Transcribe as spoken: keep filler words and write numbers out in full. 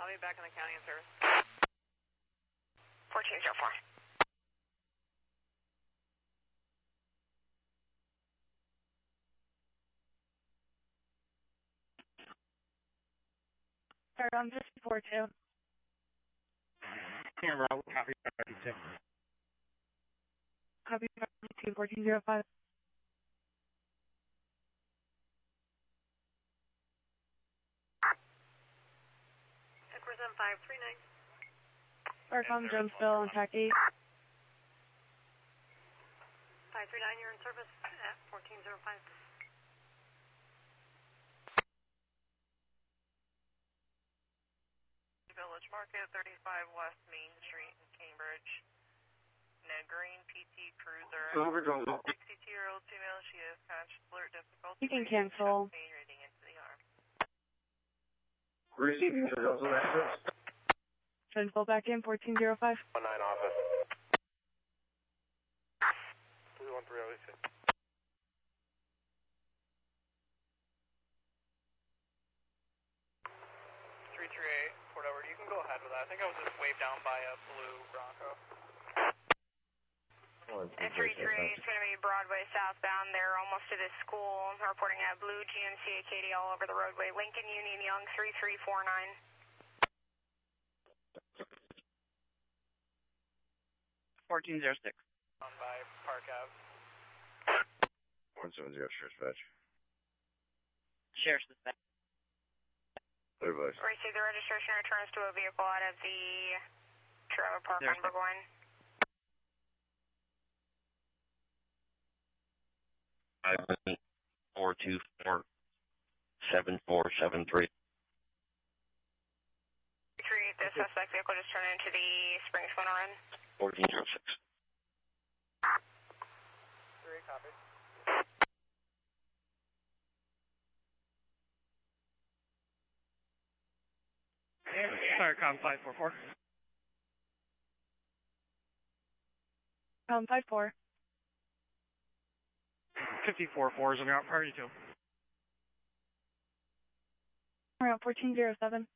I'll be back in the county in service. fourteen oh four. Paragon fifty-four two. Camera, copy fifty-two. Copy fifty-two, fourteen oh five. Equison five three nine. Starcom, Jonesville, on track eight. five three nine, you're in service at fourteen oh five. Village Market, thirty-five West Main Street in Cambridge. Ned Green, P T Cruiser. sixty-two-year-old female, she has conscious alert difficulty. You can cancel. Pain reading into the arm. Receiving results of access. Jonesville back in, fourteen oh five. one nine office. three one three oh eight six. three three eight, Port Edward, you can go ahead with that. I think I was just waved down by a blue Bronco. And three three eight is going to be Broadway southbound. They're almost to the school. Reporting at blue G M C A K D all over the roadway. Lincoln Union Young three three four nine. fourteen oh six. On by Park Ave. one seven zero, Sheriff's Badge. Sheriff's Dispatch. Advice. Receive the registration returns to a vehicle out of the trailer park on Burgoyne. Five four two four seven four seven three. Three, the suspect vehicle just turned into the Springs Winter Inn. Fourteen zero six. Three, copy. Starcom five four four. Um, five four. fifty-four four is on route priority two. Around fourteen oh seven.